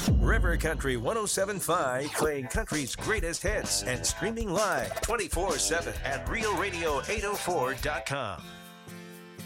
River Country 107.5, playing country's greatest hits and streaming live 24/7 at realradio804.com.